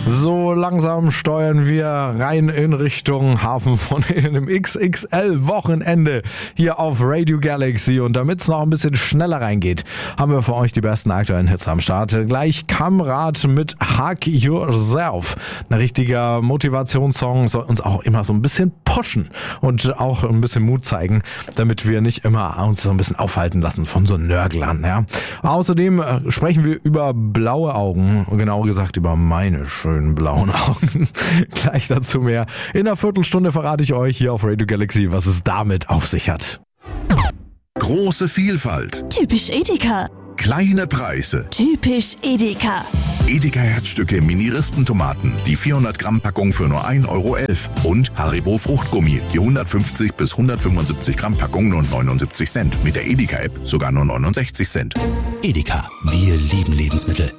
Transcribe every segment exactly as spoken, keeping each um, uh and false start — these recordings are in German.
So langsam steuern wir rein in Richtung Hafen von einem X X L-Wochenende hier auf Radio Galaxy. Und damit es noch ein bisschen schneller reingeht, haben wir für euch die besten aktuellen Hits am Start. Gleich Kamrat mit Hug Yourself. Ein richtiger Motivationssong, soll uns auch immer so ein bisschen pushen und auch ein bisschen Mut zeigen, damit wir nicht immer uns so ein bisschen aufhalten lassen von so Nörglern. Ja. Außerdem äh, sprechen wir über blaue Augen, genauer gesagt über meine schönen blauen Augen. Gleich dazu mehr. In einer Viertelstunde verrate ich euch hier auf Radio Galaxy, was es damit auf sich hat. Große Vielfalt. Typisch Edeka. Kleine Preise. Typisch Edeka. Edeka Herzstücke Mini-Rispentomaten, die vierhundert Gramm Packung für nur ein Euro elf. Und Haribo Fruchtgummi, die hundertfünfzig bis hundertfünfundsiebzig Gramm Packung nur neunundsiebzig Cent. Mit der Edeka-App sogar nur neunundsechzig Cent. Edeka, wir lieben Lebensmittel.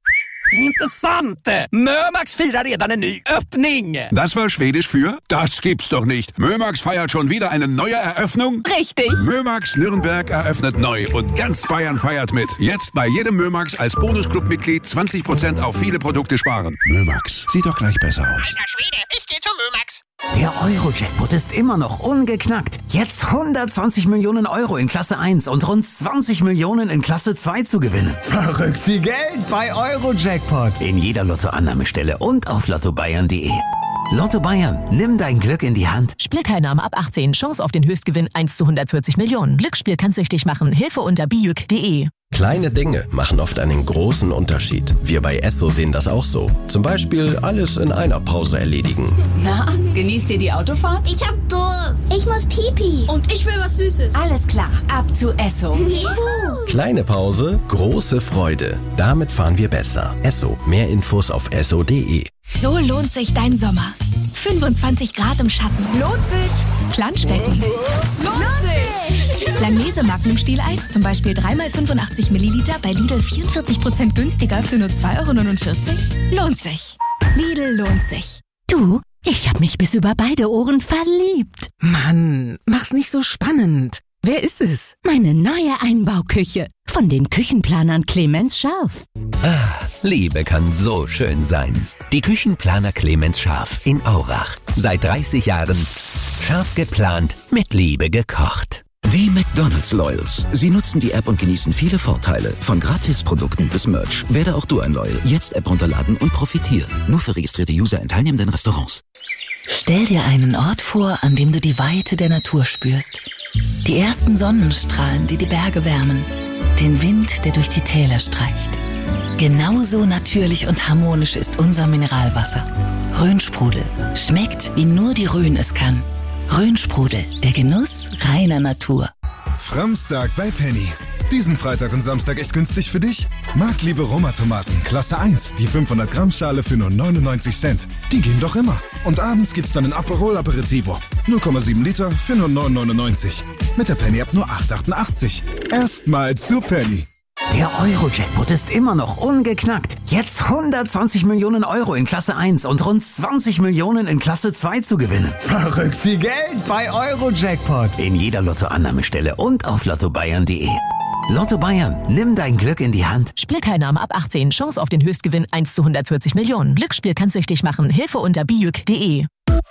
Intressant! Mömax firar redan en ny öppning! Das war Schwedisch für? Das gibt's doch nicht. Mömax feiert schon wieder eine neue Eröffnung? Richtig! Mömax Nürnberg eröffnet neu und ganz Bayern feiert mit. Jetzt bei jedem Mömax als Bonusclub-Mitglied zwanzig Prozent auf viele Produkte sparen. Mömax, sieht doch gleich besser aus. Alter Schwede, ich geh zu Mömax! Der Euro-Jackpot ist immer noch ungeknackt. Jetzt hundertzwanzig Millionen Euro in Klasse eins und rund zwanzig Millionen in Klasse zwei zu gewinnen. Verrückt viel Geld bei Euro-Jackpot. In jeder Lottoannahmestelle und auf lotto bayern punkt de. Lotto Bayern, nimm dein Glück in die Hand. Spielteilnahme ab achtzehn, Chance auf den Höchstgewinn eins zu hundertvierzig Millionen. Glücksspiel kann süchtig machen. Hilfe unter bijuk punkt de. Kleine Dinge machen oft einen großen Unterschied. Wir bei Esso sehen das auch so. Zum Beispiel alles in einer Pause erledigen. Na, genießt ihr die Autofahrt? Ich hab Durst. Ich muss Pipi. Und ich will was Süßes. Alles klar, ab zu Esso. Juhu. Kleine Pause, große Freude. Damit fahren wir besser. Esso. Mehr Infos auf esso punkt de. So lohnt sich dein Sommer. fünfundzwanzig Grad im Schatten. Lohnt sich. Planschbecken. Lohnt sich. Langnese Magnum Stieleis, zum Beispiel drei mal fünfundachtzig Milliliter bei Lidl vierundvierzig Prozent günstiger für nur zwei Euro neunundvierzig. Lohnt sich. Lidl lohnt sich. Du, ich hab mich bis über beide Ohren verliebt. Mann, mach's nicht so spannend. Wer ist es? Meine neue Einbauküche von den Küchenplanern Clemens Scharf. Ah, Liebe kann so schön sein. Die Küchenplaner Clemens Scharf in Aurach. Seit dreißig Jahren scharf geplant, mit Liebe gekocht. Die McDonald's Loyals. Sie nutzen die App und genießen viele Vorteile. Von Gratisprodukten bis Merch. Werde auch du ein Loyal. Jetzt App runterladen und profitieren. Nur für registrierte User in teilnehmenden Restaurants. Stell dir einen Ort vor, an dem du die Weite der Natur spürst. Die ersten Sonnenstrahlen, die die Berge wärmen. Den Wind, der durch die Täler streicht. Genauso natürlich und harmonisch ist unser Mineralwasser. Rhönsprudel. Schmeckt, wie nur die Rhön es kann. Rhönsprudel, der Genuss reiner Natur. Framstag bei Penny. Diesen Freitag und Samstag echt günstig für dich? Marktliebe Roma-Tomaten, Klasse eins, die fünfhundert Gramm Schale für nur neunundneunzig Cent. Die gehen doch immer. Und abends gibt's dann ein Aperol Aperitivo. null Komma sieben Liter für nur neun neunundneunzig. Mit der Penny-App nur acht achtundachtzig. Erstmal zu Penny. Der Euro-Jackpot ist immer noch ungeknackt. Jetzt hundertzwanzig Millionen Euro in Klasse eins und rund zwanzig Millionen in Klasse zwei zu gewinnen. Verrückt viel Geld bei Euro-Jackpot. In jeder Lottoannahmestelle und auf lotto bayern punkt de. Lotto Bayern, nimm dein Glück in die Hand. Spielteilnahme ab achtzehn, Chance auf den Höchstgewinn eins zu hundertvierzig Millionen. Glücksspiel kann süchtig machen. Hilfe unter bijuk punkt de.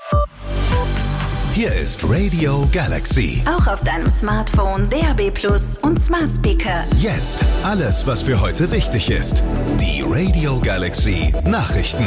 Hier ist Radio Galaxy. Auch auf deinem Smartphone, D A B Plus und Smart Speaker. Jetzt alles, was für heute wichtig ist. Die Radio Galaxy Nachrichten.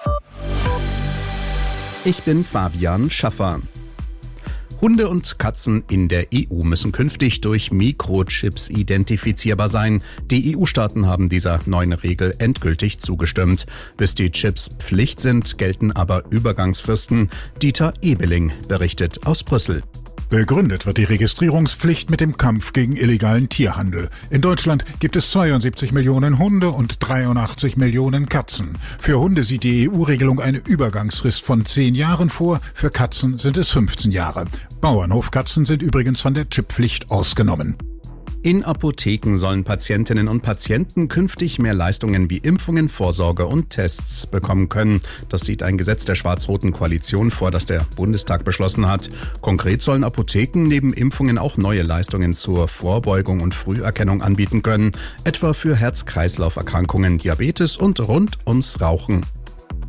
Ich bin Fabian Schaffer. Hunde und Katzen in der E U müssen künftig durch Mikrochips identifizierbar sein. Die E U-Staaten haben dieser neuen Regel endgültig zugestimmt. Bis die Chips Pflicht sind, gelten aber Übergangsfristen. Dieter Ebeling berichtet aus Brüssel. Begründet wird die Registrierungspflicht mit dem Kampf gegen illegalen Tierhandel. In Deutschland gibt es zweiundsiebzig Millionen Hunde und dreiundachtzig Millionen Katzen. Für Hunde sieht die E U-Regelung eine Übergangsfrist von zehn Jahren vor, für Katzen sind es fünfzehn Jahre. Bauernhofkatzen sind übrigens von der Chipppflicht ausgenommen. In Apotheken sollen Patientinnen und Patienten künftig mehr Leistungen wie Impfungen, Vorsorge und Tests bekommen können. Das sieht ein Gesetz der schwarz-roten Koalition vor, das der Bundestag beschlossen hat. Konkret sollen Apotheken neben Impfungen auch neue Leistungen zur Vorbeugung und Früherkennung anbieten können, etwa für Herz-Kreislauf-Erkrankungen, Diabetes und rund ums Rauchen.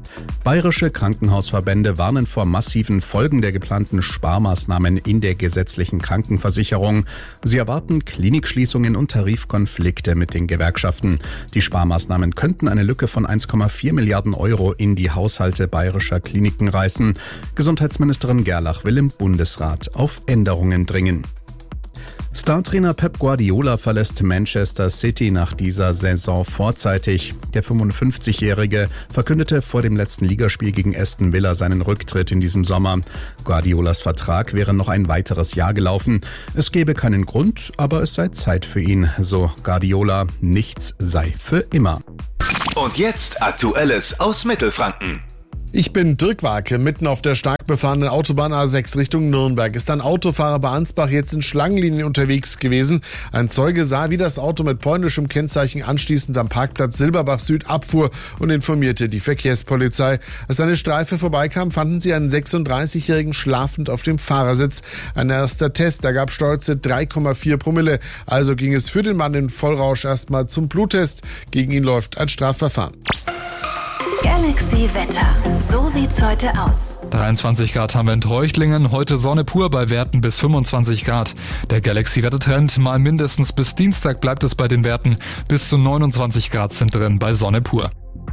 Bayerische Krankenhausverbände warnen vor massiven Folgen der geplanten Sparmaßnahmen in der gesetzlichen Krankenversicherung. Sie erwarten Klinikschließungen und Tarifkonflikte mit den Gewerkschaften. Die Sparmaßnahmen könnten eine Lücke von eins Komma vier Milliarden Euro in die Haushalte bayerischer Kliniken reißen. Gesundheitsministerin Gerlach will im Bundesrat auf Änderungen dringen. Startrainer Pep Guardiola verlässt Manchester City nach dieser Saison vorzeitig. Der fünfundfünfzigjährige verkündete vor dem letzten Ligaspiel gegen Aston Villa seinen Rücktritt in diesem Sommer. Guardiolas Vertrag wäre noch ein weiteres Jahr gelaufen. Es gebe keinen Grund, aber es sei Zeit für ihn, so Guardiola. Nichts sei für immer. Und jetzt Aktuelles aus Mittelfranken. Ich bin Dirk Warke. Mitten auf der stark befahrenen Autobahn A sechs Richtung Nürnberg ist ein Autofahrer bei Ansbach jetzt in Schlangenlinien unterwegs gewesen. Ein Zeuge sah, wie das Auto mit polnischem Kennzeichen anschließend am Parkplatz Silberbach Süd abfuhr und informierte die Verkehrspolizei. Als eine Streife vorbeikam, fanden sie einen sechsunddreißigjährigen schlafend auf dem Fahrersitz. Ein erster Test ergab stolze drei Komma vier Promille. Also ging es für den Mann in Vollrausch erstmal zum Bluttest. Gegen ihn läuft ein Strafverfahren. Galaxy Wetter. So sieht's heute aus. dreiundzwanzig Grad haben wir in Treuchtlingen, heute Sonne pur bei Werten bis fünfundzwanzig Grad. Der Galaxy-Wettertrend mal mindestens bis Dienstag bleibt es bei den Werten. Bis zu neunundzwanzig Grad sind drin bei Sonne pur.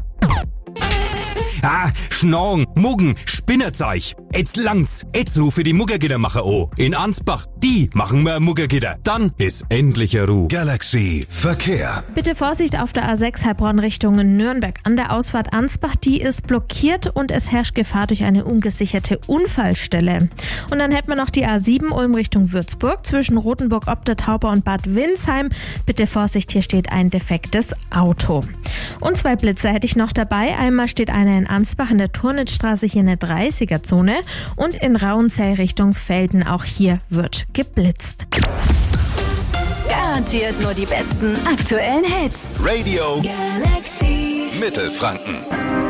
Ah, Schnorren, Muggen, Spinnerzeug. Jetzt langt's. Jetzt rufe die Muggergitter machen an. In Ansbach, die machen wir Muggergitter. Dann ist endlich Ruhe. Galaxy Verkehr. Bitte Vorsicht auf der A sechs Heilbronn Richtung Nürnberg. An der Ausfahrt Ansbach, die ist blockiert und es herrscht Gefahr durch eine ungesicherte Unfallstelle. Und dann hätten wir noch die A sieben Ulm Richtung Würzburg zwischen Rothenburg ob der Tauber und Bad Windsheim. Bitte Vorsicht, hier steht ein defektes Auto. Und zwei Blitzer hätte ich noch dabei. Einmal steht einer in Ansbach in der Turnitzstraße, hier eine dreißiger-Zone, und in Rauenzell Richtung Velden, auch hier wird geblitzt. Garantiert nur die besten aktuellen Hits. Radio Galaxy Mittelfranken.